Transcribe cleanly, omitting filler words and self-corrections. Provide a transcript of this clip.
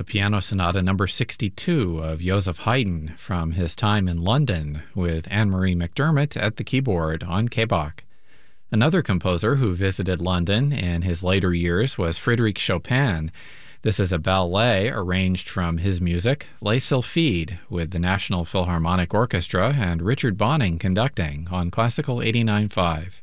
the Piano Sonata number 62 of Joseph Haydn from his time in London with Anne-Marie McDermott at the keyboard on Kbach. Another composer who visited London in his later years was Frédéric Chopin. This is a ballet arranged from his music, Les Sylphides, with the National Philharmonic Orchestra and Richard Bonning conducting on Classical 89.5.